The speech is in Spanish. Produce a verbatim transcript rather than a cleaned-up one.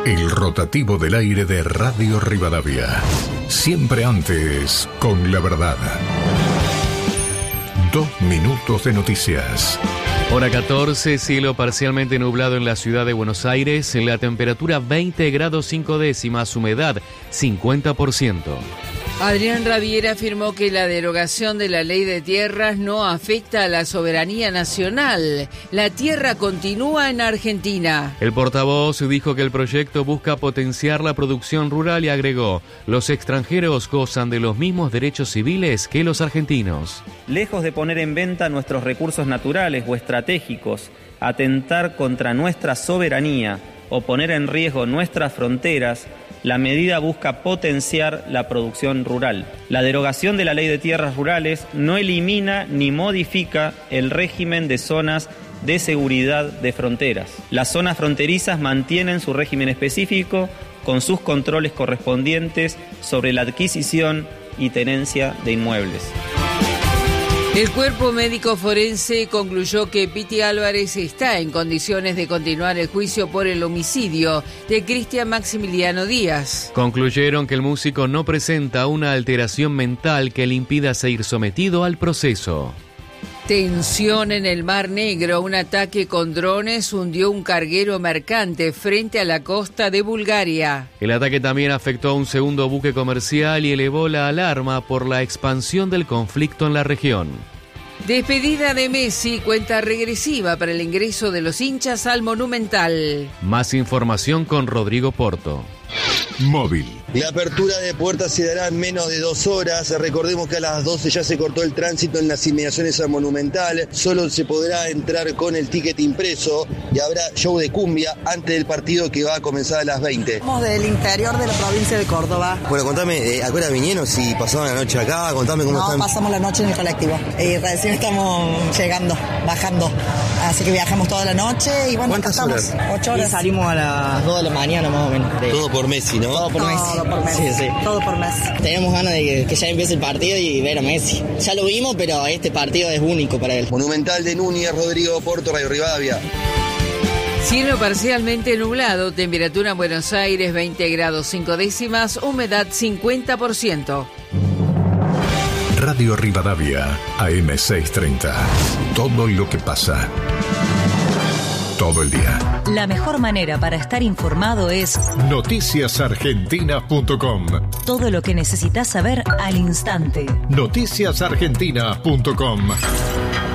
El rotativo del aire de Radio Rivadavia. Siempre antes, con la verdad. Dos minutos de noticias. Hora catorce, cielo parcialmente nublado en la ciudad de Buenos Aires, la temperatura veinte grados cinco décimas, humedad cincuenta por ciento. Adrián Rabiera afirmó que la derogación de la ley de tierras no afecta a la soberanía nacional. La tierra continúa en Argentina. El portavoz dijo que el proyecto busca potenciar la producción rural y agregó: los extranjeros gozan de los mismos derechos civiles que los argentinos. Lejos de poner en venta nuestros recursos naturales o estratégicos, atentar contra nuestra soberanía o poner en riesgo nuestras fronteras, la medida busca potenciar la producción rural. La derogación de la ley de tierras rurales no elimina ni modifica el régimen de zonas de seguridad de fronteras. Las zonas fronterizas mantienen su régimen específico con sus controles correspondientes sobre la adquisición y tenencia de inmuebles. El cuerpo médico forense concluyó que Piti Álvarez está en condiciones de continuar el juicio por el homicidio de Cristian Maximiliano Díaz. Concluyeron que el músico no presenta una alteración mental que le impida seguir sometido al proceso. Tensión en el Mar Negro. Un ataque con drones hundió un carguero mercante frente a la costa de Bulgaria. El ataque también afectó a un segundo buque comercial y elevó la alarma por la expansión del conflicto en la región. Despedida de Messi, cuenta regresiva para el ingreso de los hinchas al Monumental. Más información con Rodrigo Porto. Móvil. La apertura de puertas se dará en menos de dos horas. Recordemos que a las doce ya se cortó el tránsito en las inmediaciones al Monumental. Solo se podrá entrar con el ticket impreso y habrá show de cumbia antes del partido que va a comenzar a las veinte. Somos del interior de la provincia de Córdoba. Bueno, contame, eh, ¿a qué hora vinieron? Si pasaron la noche acá, contame cómo no, están. No, pasamos la noche en el colectivo. Eh, recién estamos llegando, bajando. Así que viajamos toda la noche y bueno, ¿cuántas acá horas? estamos. Ocho horas. Y salimos a las dos de la mañana más o menos. De... Todo por Messi, ¿no? Todo por Messi. Todo por Messi. Sí, sí. Todo por Messi. Tenemos ganas de que, que ya empiece el partido y ver a Messi. Ya lo vimos, pero este partido es único para él. Monumental de Núñez, Rodrigo Porto, Radio Rivadavia. Cielo parcialmente nublado, temperatura en Buenos Aires veinte grados cinco décimas, humedad cincuenta por ciento. Radio Rivadavia, A M seiscientos treinta. Todo lo que pasa. Todo el día. La mejor manera para estar informado es noticias argentinas punto com. Todo lo que necesitas saber al instante. noticias argentinas punto com.